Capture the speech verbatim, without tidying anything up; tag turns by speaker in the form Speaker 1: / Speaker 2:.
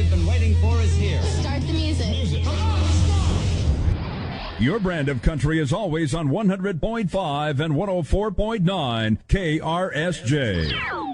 Speaker 1: you've been waiting for is here.
Speaker 2: Start the music.
Speaker 1: Music. Come on, start.
Speaker 3: Your brand of country is always on one hundred point five and one oh four point nine K R S J.